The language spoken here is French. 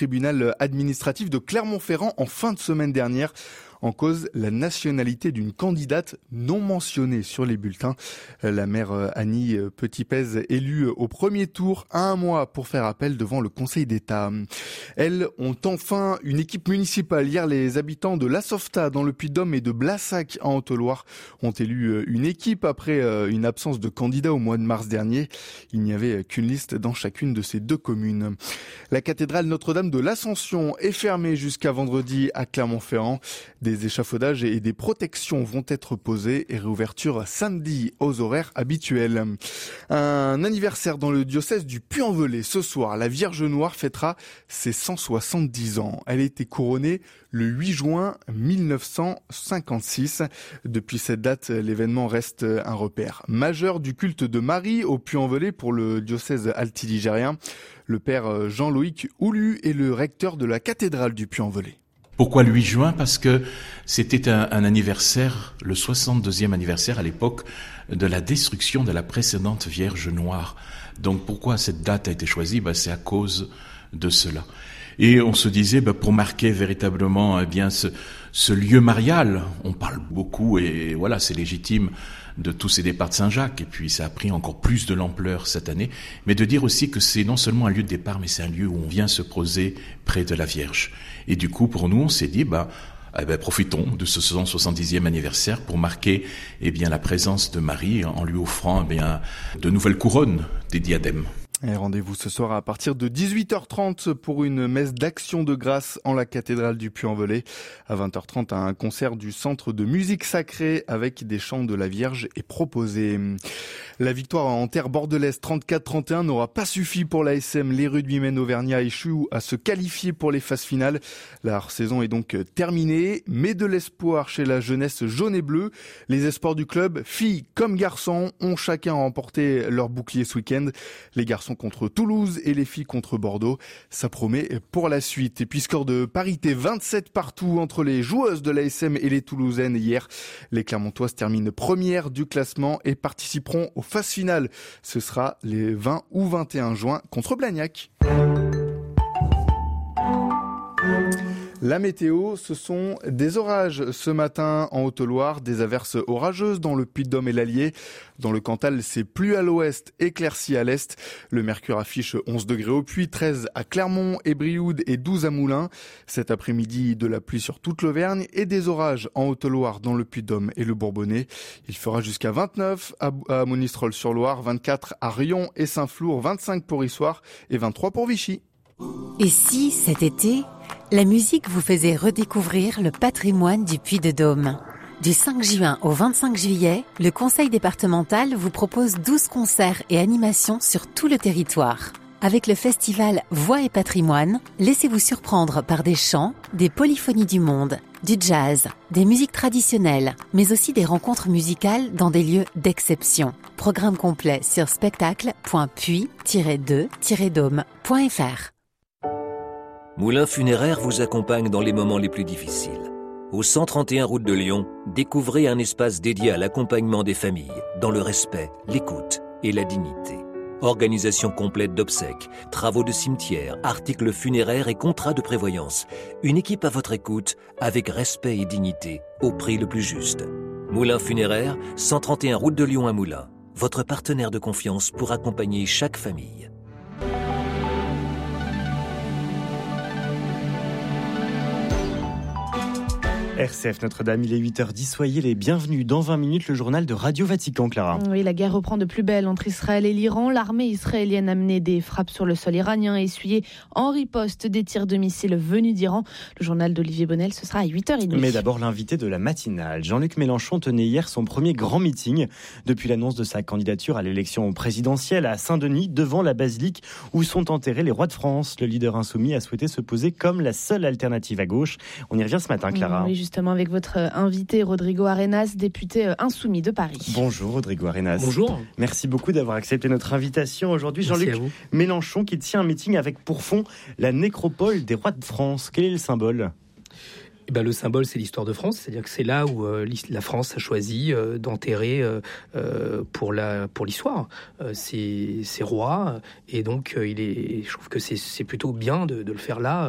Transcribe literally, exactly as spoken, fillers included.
tribunal administratif de Clermont-Ferrand en fin de semaine dernière. En cause, la nationalité d'une candidate non mentionnée sur les bulletins. La maire Annie Petit-Pez, élue au premier tour, a un mois pour faire appel devant le Conseil d'État. Elles ont enfin une équipe municipale. Hier, les habitants de La Softa dans le Puy-de-Dôme et de Blassac en Haute-Loire ont élu une équipe après une absence de candidats au mois de mars dernier. Il n'y avait qu'une liste dans chacune de ces deux communes. La cathédrale Notre-Dame de l'Ascension est fermée jusqu'à vendredi à Clermont-Ferrand. Des échafaudages et des protections vont être posées et réouverture samedi aux horaires habituels. Un anniversaire dans le diocèse du Puy-en-Velay. Ce soir, la Vierge Noire fêtera ses cent soixante-dix ans. Elle a été couronnée le huit juin mille neuf cent cinquante-six. Depuis cette date, l'événement reste un repère majeur du culte de Marie au Puy-en-Velay pour le diocèse altiligérien. Le père Jean-Loïc Houlu est le recteur de la cathédrale du Puy-en-Velay. Pourquoi le huit juin ? Parce que c'était un, un anniversaire, le soixante-deuxième anniversaire à l'époque de la destruction de la précédente Vierge Noire. Donc pourquoi cette date a été choisie ? Ben, c'est à cause de cela. Et on se disait, ben, pour marquer véritablement eh bien ce, ce lieu marial, on parle beaucoup et voilà, c'est légitime de tous ces départs de Saint-Jacques, et puis ça a pris encore plus de l'ampleur cette année, mais de dire aussi que c'est non seulement un lieu de départ, mais c'est un lieu où on vient se poser près de la Vierge. Et du coup, pour nous, on s'est dit, bah, eh ben, profitons de ce cent soixante-dixième anniversaire pour marquer eh bien, la présence de Marie en lui offrant eh bien, de nouvelles couronnes, des diadèmes. Et rendez-vous ce soir à partir de dix-huit heures trente pour une messe d'action de grâce en la cathédrale du Puy-en-Velay. À vingt heures trente, un concert du Centre de musique sacrée avec des chants de la Vierge est proposé. La victoire en terre bordelaise trente-quatre à trente et un n'aura pas suffi pour l'A S M. Les rugbymen auvergnats échouent à se qualifier pour les phases finales. La saison est donc terminée, mais de l'espoir chez la jeunesse jaune et bleue. Les espoirs du club, filles comme garçons, ont chacun remporté leur bouclier ce week-end. Les garçons contre Toulouse et les filles contre Bordeaux. Ça promet pour la suite. Et puis score de parité vingt-sept partout entre les joueuses de l'A S M et les Toulousaines hier. Les Clermontoises terminent premières du classement et participeront aux phases finales. Ce sera les vingt ou vingt et un juin contre Blagnac. La météo, ce sont des orages ce matin en Haute-Loire, des averses orageuses dans le Puy-de-Dôme et l'Allier. Dans le Cantal, c'est pluie à l'ouest, éclaircie à l'est. Le mercure affiche onze degrés au Puy, treize à Clermont et Brioude et douze à Moulins. Cet après-midi, de la pluie sur toute l'Auvergne et des orages en Haute-Loire dans le Puy-de-Dôme et le Bourbonnais. Il fera jusqu'à vingt-neuf à Monistrol-sur-Loire, vingt-quatre à Rion et Saint-Flour, vingt-cinq pour Issoire et vingt-trois pour Vichy. Et si, cet été, la musique vous faisait redécouvrir le patrimoine du Puy-de-Dôme ? Du cinq juin au vingt-cinq juillet, le Conseil départemental vous propose douze concerts et animations sur tout le territoire. Avec le festival Voix et Patrimoine, laissez-vous surprendre par des chants, des polyphonies du monde, du jazz, des musiques traditionnelles, mais aussi des rencontres musicales dans des lieux d'exception. Programme complet sur spectacle point puy tiret deux tiret dôme point f r. Moulin Funéraire vous accompagne dans les moments les plus difficiles. Au cent trente et un route de Lyon, découvrez un espace dédié à l'accompagnement des familles, dans le respect, l'écoute et la dignité. Organisation complète d'obsèques, travaux de cimetière, articles funéraires et contrats de prévoyance. Une équipe à votre écoute, avec respect et dignité, au prix le plus juste. Moulin Funéraire, cent trente et un route de Lyon à Moulins. Votre partenaire de confiance pour accompagner chaque famille. R C F Notre-Dame, il est huit heures dix, soyez les bienvenus. Dans vingt minutes, le journal de Radio Vatican, Clara. Oui, la guerre reprend de plus belle entre Israël et l'Iran. L'armée israélienne a mené des frappes sur le sol iranien et essuyé en riposte des tirs de missiles venus d'Iran. Le journal d'Olivier Bonnel, ce sera à huit heures trente. Mais d'abord, l'invité de la matinale. Jean-Luc Mélenchon tenait hier son premier grand meeting depuis l'annonce de sa candidature à l'élection présidentielle à Saint-Denis, devant la basilique où sont enterrés les rois de France. Le leader insoumis a souhaité se poser comme la seule alternative à gauche. On y revient ce matin, Clara. Oui, justement avec votre invité Rodrigo Arenas, député insoumis de Paris. Bonjour Rodrigo Arenas. Bonjour. Merci beaucoup d'avoir accepté notre invitation aujourd'hui. Jean-Luc Mélenchon qui tient un meeting avec pour fond la nécropole des rois de France. Quel est le symbole ? Eh ben, le symbole, c'est l'histoire de France, c'est-à-dire que c'est là où euh, la France a choisi euh, d'enterrer euh, euh, pour, la, pour l'histoire euh, ses, ses rois. Et donc, euh, il est, je trouve que c'est, c'est plutôt bien de, de le faire là,